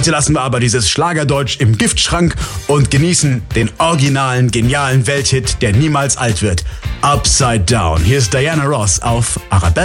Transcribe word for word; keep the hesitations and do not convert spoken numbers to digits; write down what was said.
Heute lassen wir aber dieses Schlagerdeutsch im Giftschrank und genießen den originalen, genialen Welthit, der niemals alt wird. Upside Down. Hier ist Diana Ross auf Arabella.